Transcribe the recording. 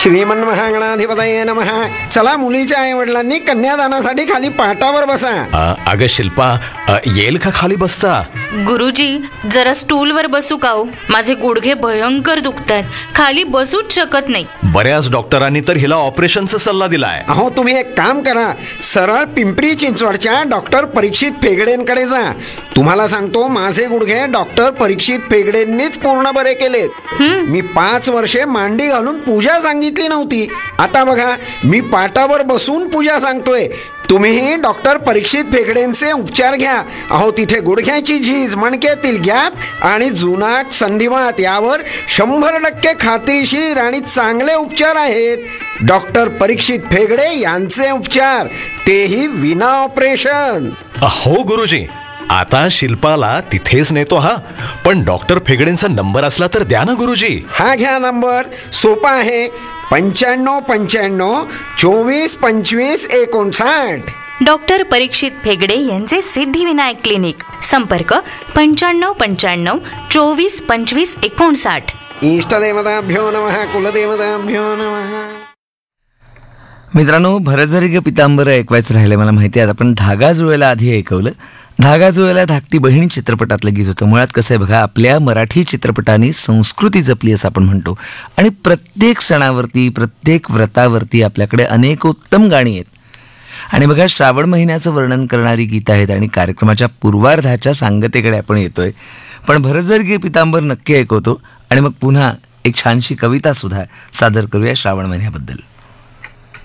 श्रीमन महागणाधिपतये नमः. चला, मुलीच्या आई वडिलांनी कन्यादानासाठी खाली पाटावर बसा. अगं शिल्पा, येईल का खाली बसता? गुरुजी, जरा स्टूलवर बसू का हो? माझे गुडघे भयंकर दुखतात, खाली बसूच शकत नाही. बऱ्याच डॉक्टरांनी तर हिला ऑपरेशनचा सल्ला दिलाय. अहो, तुम्ही एक काम करा, सरळ पिंपरी चिंचवडच्या डॉक्टर परीक्षित फेगडेंकडे जा. तुम्हाला सांगतो, माझे गुडघे डॉक्टर परीक्षित फेगडेंनीच पूर्ण बरे केलेत. मी 5 वर्षे मांडी घालून पूजा सांगितली नव्हती. आता बघा, मी पाटावर बसून पूजा सांगतोय. तुम्हीही डॉक्टर परीक्षित फेगडेंचे उपचार घ्या. अहो, तिथे गुडघ्याची झीज, मणक्यातील गॅप आणि जुनाट संधिवात यावर 100% खात्रीशीर आणि चांगले उपचार आहेत. डॉक्टर परीक्षित फेगडे यांचे उपचार, तेही विना ऑपरेशन. हो गुरुजी, आता शिल्पाला तिथेच नेतो. हा, पण डॉक्टर फेगडेंचा नंबर असला तर द्या ना गुरुजी. हा घ्या नंबर, सोपा आहे. 9595 24 25 59. डॉक्टर परीक्षित फेगडे यांचे सिद्धिविनायक क्लिनिक. संपर्क 9595 24 25 59. इष्टदेवताभ्यो नमः, कुलदेवताभ्यो नमः. मित्रांनो, भरजरी ग पितांबर ऐकवायचं राहिलं मला माहिती आहे. आपण धागा जुळेला आधी ऐकवलं. धागा जुळेला धाकटी बहीण चित्रपटातलं गीत होतं. मुळात कसं आहे बघा, आपल्या मराठी चित्रपटांनी संस्कृती जपली असं आपण म्हणतो. आणि प्रत्येक सणावरती, प्रत्येक व्रतावरती आपल्याकडे अनेक उत्तम गाणी आहेत. आणि बघा, श्रावण महिन्याचं वर्णन करणारी गीतं आहेत. आणि कार्यक्रमाच्या पूर्वार्धाच्या सांगतेकडे आपण येतोय. पण भरजरी ग पितांबर नक्की ऐकवतो. आणि मग पुन्हा एक छानशी कविता सुद्धा सादर करूया श्रावण महिन्याबद्दल.